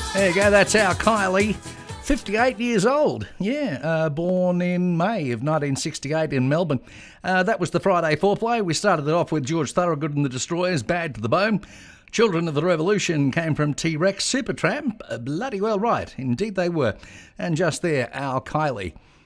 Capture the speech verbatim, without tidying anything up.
There you go, that's our Kylie, fifty-eight years old. Yeah, uh, born in May of nineteen sixty-eight in Melbourne. Uh, that was the Friday foreplay. We started it off with George Thorogood and the Destroyers, Bad to the Bone. Children of the Revolution came from T-Rex, Supertramp, uh, bloody well right. Indeed they were. And just there, our Kylie.